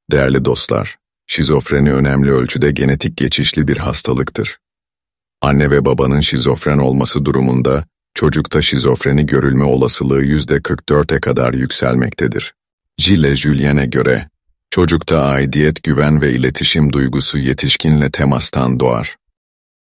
Değerli dostlar, şizofreni önemli ölçüde genetik geçişli bir hastalıktır. Anne ve babanın şizofren olması durumunda, çocukta şizofreni görülme olasılığı %44'e kadar yükselmektedir. Gilles Julien'e göre, çocukta aidiyet, güven ve iletişim duygusu yetişkinle temastan doğar.